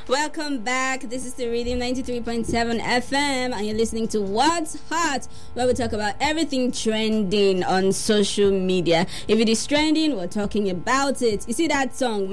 Welcome back. This is the Rhythm 93.7 FM, and you're listening to What's Hot, where we talk about everything trending on social media. If it is trending, we're talking about it. You see that song,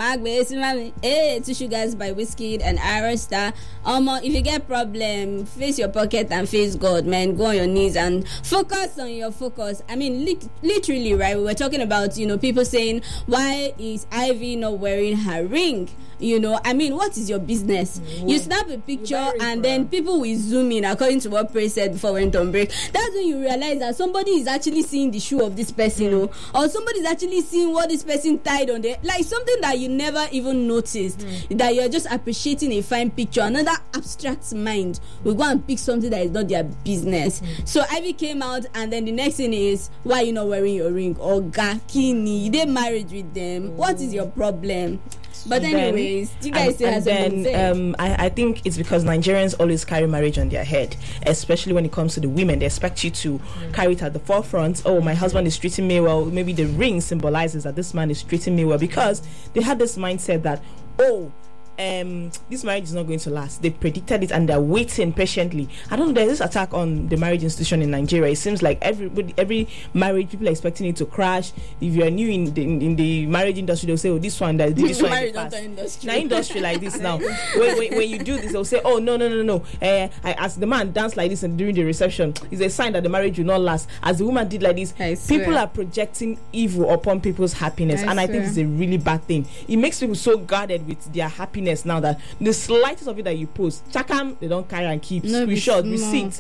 Two Sugars by Wizkid and Ayra Starr? If you get problem, face your pocket and face God, man. Go on your knees and focus on your focus. I mean, literally, right? We were talking about, people saying, why is Ivy not wearing her ring? What is your business? You snap a picture and then people will zoom in according to what Praise said before we went on break. That's when you realize that somebody is actually seeing the shoe of this person, or somebody is actually seeing what this person tied on there, like something that you never even noticed, that you're just appreciating a fine picture. Another abstract mind will go and pick something that is not their business. So Ivy came out, and then the next thing is, why are you not wearing your ring? Or Gakini, you did marriage with them. What is your problem? But anyways, you guys still have something to say. I think it's because Nigerians always carry marriage on their head, especially when it comes to the women. They expect you to carry it at the forefront. Oh, my husband is treating me well. Maybe the ring symbolizes that this man is treating me well, because they had this mindset that, this marriage is not going to last. They predicted it and they're waiting patiently. I don't know, there's this attack on the marriage institution in Nigeria. It seems like every marriage, people are expecting it to crash. If you're new in the marriage industry, they'll say, this one that this one in the past. Now industry like this now. When you do this, they'll say, no. As the man danced like this and during the reception, it's a sign that the marriage will not last. As the woman did like this, people are projecting evil upon people's happiness, and I think it's a really bad thing. It makes people so guarded with their happiness now that the slightest of it that you post, chakam, they don't carry and keep screenshot, receipts.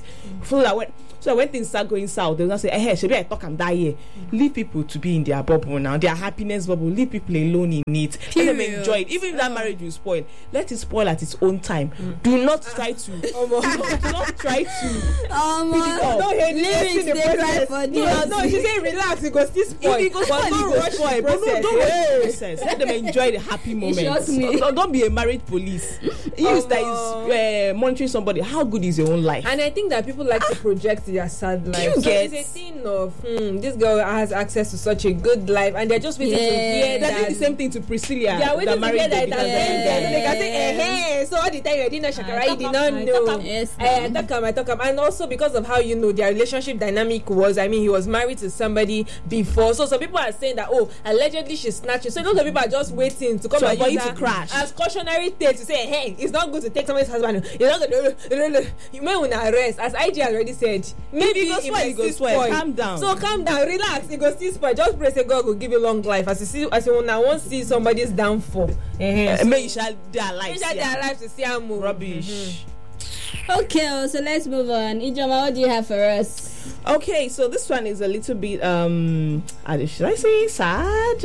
So when things start going south, they'll not say, hey, should I talk and die here? Leave people to be in their bubble now, their happiness bubble. Leave people alone in it. Let them enjoy it. Even if that marriage will spoil, let it spoil at its own time. Do not try to. do not try to. Don't hate lyrics. No, she say relax. It goes this spoil. It goes spoil. Don't rush the process. Don't rush the process. Let them enjoy the happy moments. Don't be a married police. Use that is monitoring somebody. How good is your own life? And I think that people like to project their sad life. It's a thing of this girl has access to such a good life, and they're just waiting to hear that. They're doing the same thing to Priscilla. Yeah, waiting to hear that. They can say, so all the time you didn't know Shakara, you did not know. Yes, I talk him. And also because of how their relationship dynamic was. I mean, he was married to somebody before, so some people are saying that allegedly she snatched him. So those people are just waiting to come and for use you to crash as cautionary tale to say, hey, it's not good to take somebody's husband. It's not good. You may want to arrest, as IG already said. Maybe it goes spoil. Calm down. So calm down, relax. It goes still spoil. Just pray, say God will give you long life. As you now won't see somebody's downfall. May you shall their life. To see how move. Rubbish. Okay, so let's move on. Ijoma, what do you have for us? Okay, so this one is a little bit should I say sad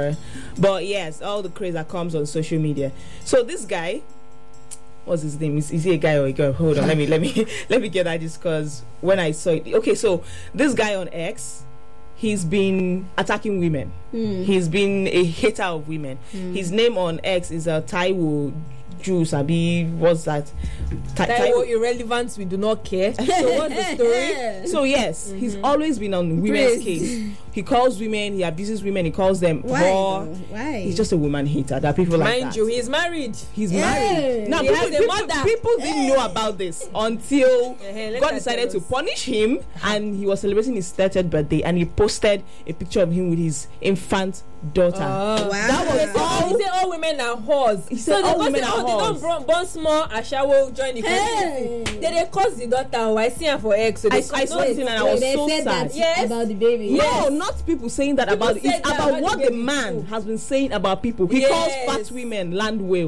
but yes, all the craze that comes on social media. So this guy, what's his name? Is he a guy or a girl? Hold on, let me get that, just because when I saw it. Okay, so this guy on X, he's been attacking women. He's been a hater of women. His name on X is Taiwo Juice. What's that? Taiwo irrelevant, we do not care. So what's the story? So yes, he's always been on women's case. He calls women, he abuses women, he calls them whore. Why? He's just a woman hater. There are people like that. Mind you, he's married. He's married. Now people didn't know about this until God decided to punish him, and he was celebrating his 30th birthday, and he posted a picture of him with his infant daughter. Wow. That was all. He said all women are whores. He said all women are whores. They don't born small, Ashawo join the family. They cause the daughter. I see her for X. So I saw it and I was so sad. Yes. About the baby. No, not people saying that about it. It's about what the man has been saying about people. He calls fat women land whale.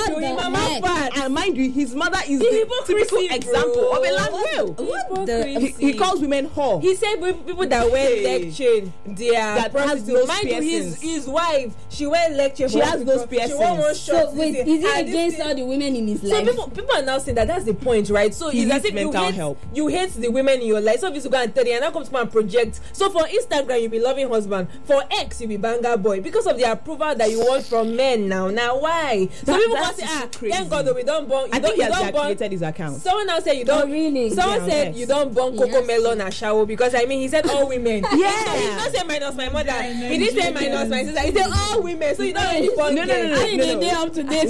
And mind you, his mother is the typical example of a land whale. He calls women whore. He said people that wear leg chain, they are prostitutes. Mind you, his wife, she wear leg chain. She has those piercings. So wait, is he against all the women in his life? So people are now saying that's the point, right? So it's as if mental help. You hate the women in your life. So if you go and tell you, and now comes to and project. So for Instagram, you be loving husband. For ex, you be banger boy because of the approval that you want from men now. Now why? So people want to say, thank God that we don't born. I think he has deactivated his account. Someone now said you don't. Really? Someone said you don't born Coco Melon and Shawo because I mean he said all women. Yeah. So he did not say minus my mother. He didn't say minus my sister. He said all women. So you don't really born. No. They up to date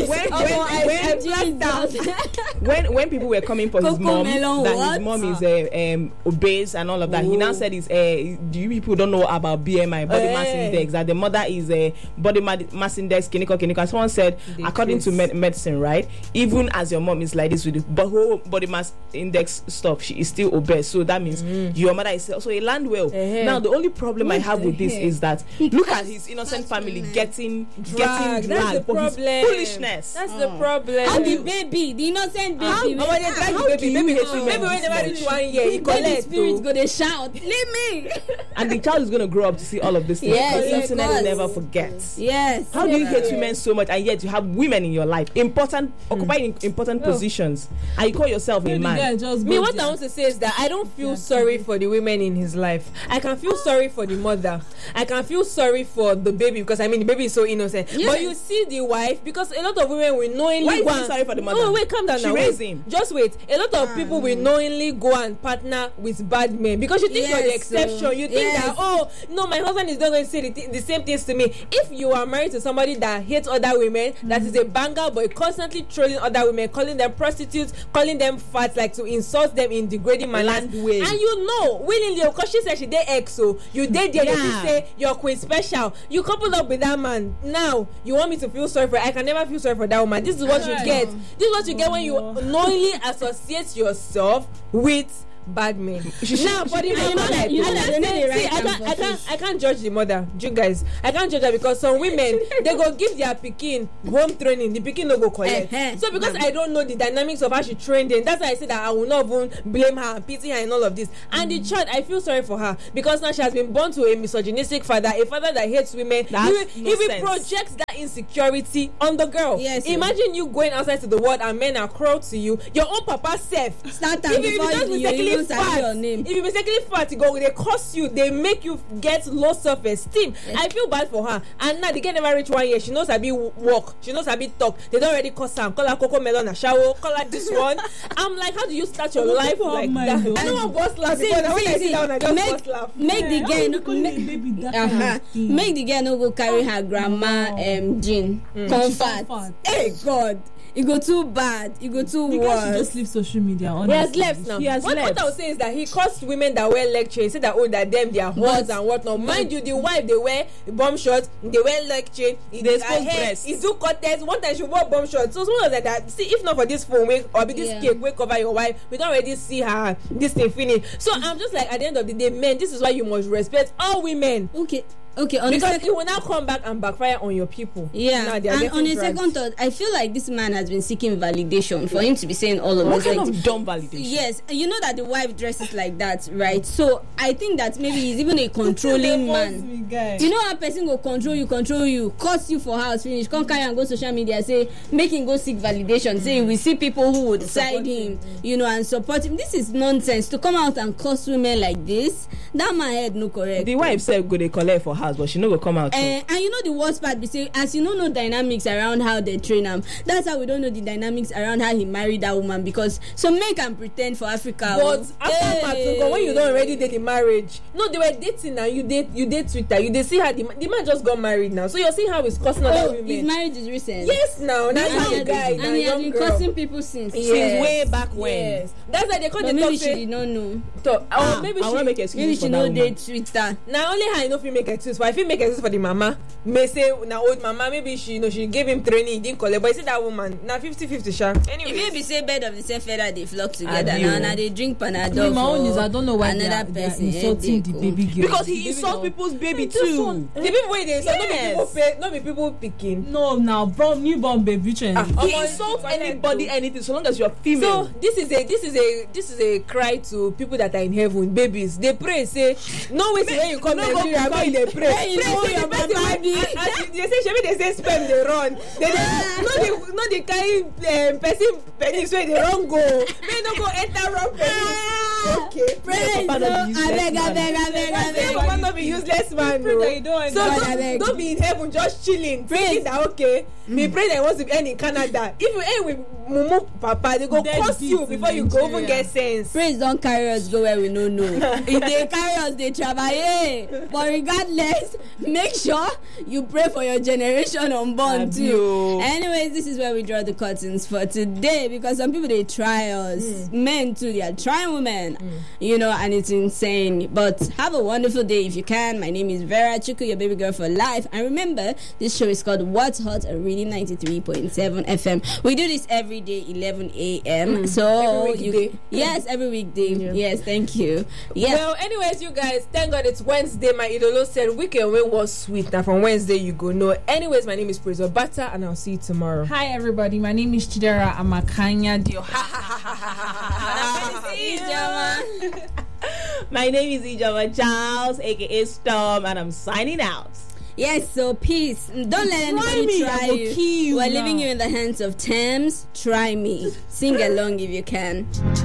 When people were coming for his mom, that his mom is obese and all of that, he now said is do you people don't know about BMI, body mass index, that the mother is body mass index clinical. Someone said according to medicine, right, even as your mom is like this with the whole body mass index stuff, she is still obese. So that means your mother is also a land well. Now the only problem I have with this is that look at his innocent family getting dragged for his foolishness. That's the problem. And the baby, the innocent baby. How do you hate women? Maybe when they never reach 1 year, he collect. Spirit go they shout, leave me. And the child is going to grow up to see all of this. Yes, because the internet never forgets. Yes. How do you hate women so much, and yet you have women in your life, occupying important positions, and you call yourself a man? Me, what I want to say is that I don't feel sorry for the women in his life. I can feel sorry for the mother. I can feel sorry for the baby because I mean the baby is so innocent. Yes. But you see the wife, because a lot of women will knowingly Why are you sorry for the mother? No, wait, calm down. She raised him. Just wait. A lot of people will knowingly go and partner with bad men because you think you're the exception. You think that, oh no, my husband is not going to say the same things to me. If you are married to somebody that hates other women, that is a banger boy, constantly trolling other women, calling them prostitutes, calling them fat, like to insult them in degrading manners, and you know willingly, because she said she did ex, so you did there, you say you're queen special, you coupled up with that man. Now you want me to feel sorry for? I can never feel sorry for that woman. This is what you get. This is what you get when you knowingly associate yourself with bad men. Now, for the mother, I can't judge the mother. You guys, I can't judge her because some women they go give their pikin home training, the pikin no go collect. So because I don't know the dynamics of how she trained them, that's why I said that I will not even blame her and pity her and all of this. And the child, I feel sorry for her because now she has been born to a misogynistic father, a father that hates women. He will project that insecurity on the girl. Yes. Imagine you going outside to the world and men are cruel to you. Your own papa self. If you mistakenly fat, they curse you, they make you get low self-esteem. Yes. I feel bad for her. And now the girl never reach 1 year. She knows I be walk. She knows I be talk. They don't already curse her. Call her Coco Melon and Shawo. Call her this one. I'm like, how do you start your life like that? I don't want boss laugh. When I sit down, I just boss laugh. Make the girl no go carry her grandma gene. Comfort. Hey God. It go too bad. It go too worse. Because she just leave social media. Honestly. He has left now. What I would say is that he cursed women that wear leg chain. He said that that them they are hoes and whatnot. Mind you, the wife they wear bomb shorts, they wear leg chain. They expose breast. He do cutters. One time she wore bomb shorts. So someone was like that. See, if not for this phone or this cake, we cover your wife. We don't already see her this thing finish. So I'm just like, at the end of the day, men, this is why you must respect all women. Okay, because it will now come back and backfire on your people. Yeah, and on a second thought, I feel like this man has been seeking validation for him to be saying all of this. What kind of dumb validation? Yes, you know that the wife dresses like that, right? So I think that maybe he's even a controlling man. You know how a person will control you, curse you for house finish, come carry and go social media, say make him go seek validation, say we see people who would side him, and support him. This is nonsense to come out and curse women like this. That man head no correct. The wife said go they collect for house, but she no go come out. And you know the worst part be say, as you don't know dynamics around how they train him, that's how we don't know the dynamics around how he married that woman, because some men can pretend for Africa. But after Matuko, when you don't already date the marriage, no, they were dating now. You date Twitter. You see how the man just got married now. So you're seeing how he's cursing other women. His marriage is recent. Yes, now young guy, and he has been cursing people since way back when. Yes, that's why they call the maybe she did not know. Maybe she know date Twitter. Now only her know if you make excuse for. If you make excuse for the mama, may say now old mama, maybe she gave him training, he didn't collect. But you see that woman now 50-50 sha. Anyway, if you be say bed of the same feather they flock together now they drink Panadol. My own is I don't know why another person insulting the baby girl, because he insults people's baby too. The people wey dey insult no be people picking. No, now newborn baby train. He insults anybody, anything, so long as you're female. So this is a cry to people that are in heaven, babies. They praise. say no wait till when you come Nigeria go dey pray. Hey, you know your body. They say shebi they say sperm dey run. They no dey carry person penis wey dey run go. May no go enter wrong penis. Okay. Praise abeg. Papa no be useless man. So don't be in heaven just chilling. Thinking that okay. Me pray that he wants to end in Canada. If you end with Mumu Papa, they go curse you before you go even get sense. Praise don't carry us go where we no know. If they carry us, they travel. But regardless, make sure you pray for your generation unborn too. Anyways, this is where we draw the curtains for today because some people they try us. Men too, they are trying women. You know, and it's insane. But have a wonderful day if you can. My name is Vera Chuku, your baby girl for life. And remember, this show is called What's Hot on Reading 93.7 FM. We do this every day, 11 a.m. So every weekday. Yes, every weekday. Yeah. Yes, thank you. Yeah. Well, anyways, you guys, thank God it's Wednesday. My idolo said weekend when was sweet. Now from Wednesday you go know. Anyways, my name is Prezo Bata, and I'll see you tomorrow. Hi everybody, my name is Chidera Amakanya Dio. My name is Ijama Charles, aka Storm, and I'm signing out. Yes, so peace. Don't let anybody try you. We're leaving you in the hands of Thames. Try me. Sing along if you can.